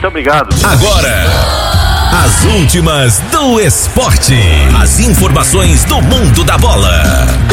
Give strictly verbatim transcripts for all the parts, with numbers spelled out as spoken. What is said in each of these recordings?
Muito obrigado. Agora, as últimas do esporte. As informações do mundo da bola.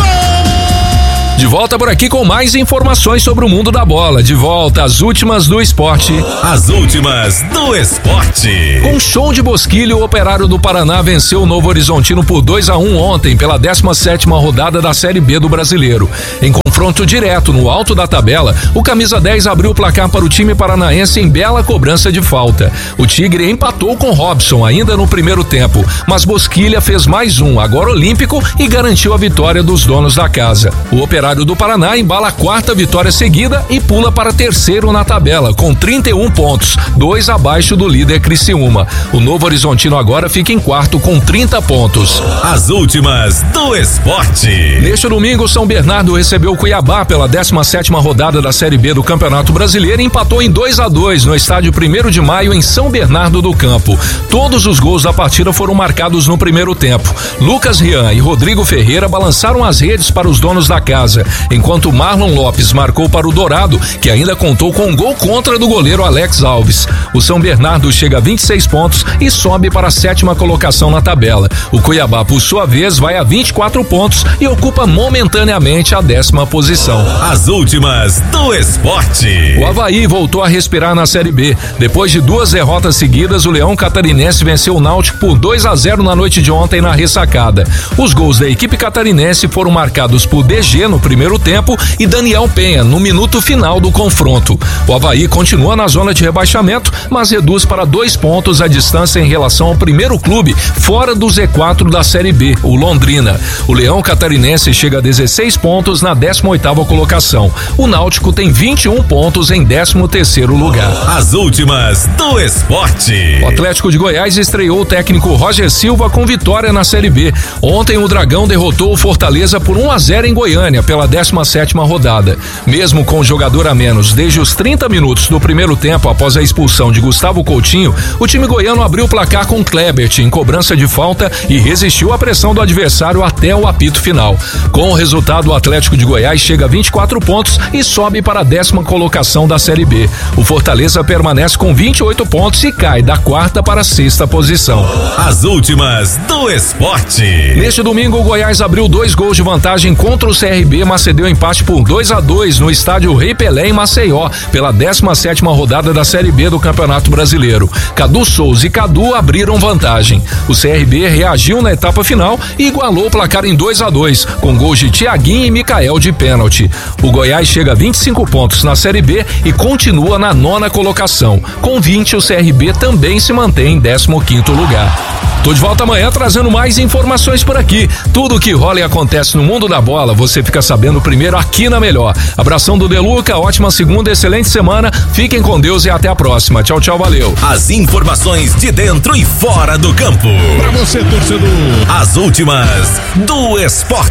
De volta por aqui com mais informações sobre o mundo da bola. De volta, as últimas do esporte. As últimas do esporte. Com show de Bosquilha, o Operário do Paraná venceu o Novo Horizontino por dois a um ontem pela décima sétima rodada da Série B do Brasileiro. Em confronto direto no alto da tabela, o camisa dez abriu o placar para o time paranaense em bela cobrança de falta. O Tigre empatou com Robson ainda no primeiro tempo, mas Bosquilha fez mais um, agora olímpico, e garantiu a vitória dos donos da casa. O Operário do Paraná embala a quarta vitória seguida e pula para terceiro na tabela, com trinta e um pontos, dois abaixo do líder Criciúma. O Novo Horizontino agora fica em quarto com trinta pontos. As últimas do esporte. Neste domingo, São Bernardo recebeu o Cuiabá pela décima sétima rodada da Série B do Campeonato Brasileiro e empatou em dois a dois no estádio primeiro de maio em São Bernardo do Campo. Todos os gols da partida foram marcados no primeiro tempo. Lucas Rian e Rodrigo Ferreira balançaram as redes para os donos da casa, enquanto Marlon Lopes marcou para o Dourado, que ainda contou com um gol contra do goleiro Alex Alves. O São Bernardo chega a vinte e seis pontos e sobe para a sétima colocação na tabela. O Cuiabá, por sua vez, vai a vinte e quatro pontos e ocupa momentaneamente a décima posição. As últimas do esporte. O Avaí voltou a respirar na Série B. Depois de duas derrotas seguidas, o Leão Catarinense venceu o Náutico por dois a zero na noite de ontem na ressacada. Os gols da equipe catarinense foram marcados por D G no primeiro tempo e Daniel Penha no minuto final do confronto. O Avaí continua na zona de rebaixamento, mas reduz para dois pontos a distância em relação ao primeiro clube fora do Z quatro da Série B, o Londrina. O Leão Catarinense chega a dezesseis pontos na décima oitava colocação. O Náutico tem vinte e um pontos em décimo terceiro lugar. As últimas do esporte. O Atlético de Goiás estreou o técnico Roger Silva com vitória na Série B. Ontem o Dragão derrotou o Fortaleza por um a zero em Goiânia pela décima sétima rodada. Mesmo com o jogador a menos desde os trinta minutos do primeiro tempo após a expulsão de Gustavo Coutinho, o time goiano abriu o placar com Klebert em cobrança de falta e resistiu à pressão do adversário até o apito final. Com o resultado, o Atlético de Goiás chega a vinte e quatro pontos e sobe para a décima colocação da Série B. O Fortaleza permanece com vinte e oito pontos e cai da quarta para a sexta posição. As últimas do esporte. Neste domingo, o Goiás abriu dois gols de vantagem contra o C R B, mas cedeu empate por dois a dois no estádio Rei Pelé em Maceió, pela décima sétima rodada da Série B do Campeonato Brasileiro. Cadu Souza e Cadu abriram vantagem. O C R B reagiu na etapa final e igualou o placar em dois a dois, com gols de Thiaguinho e Micael de pênalti. O Goiás chega a vinte e cinco pontos na Série B e continua na nona colocação. Com vinte, o C R B também se mantém em décimo quinto lugar. Tô de volta amanhã trazendo mais informações por aqui. Tudo o que rola e acontece no mundo da bola, você fica sabendo primeiro aqui na Melhor. Abração do Deluca, ótima segunda, excelente semana. Fiquem com Deus e até a próxima. Tchau, tchau, valeu. As informações de dentro e fora do campo. Pra você, torcedor. As últimas do esporte.